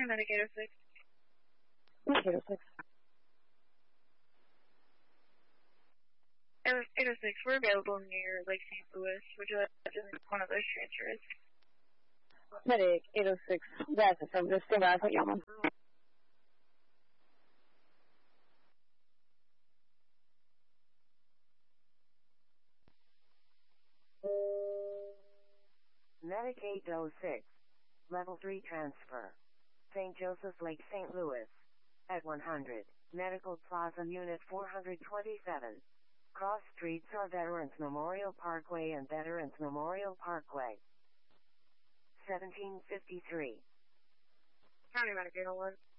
Medic 806. Medic 806. 806, we're available near Lake St. Louis. Would you like to do one of those transfers? Medic 806, that's affirmative. Stand by for Yaman. Medic 806, Level 3 transfer. St. Joseph Lake St. Louis. At 100, Medical Plaza Unit 427. Cross streets are Veterans Memorial Parkway and Veterans Memorial Parkway. 1753. County Medic 801.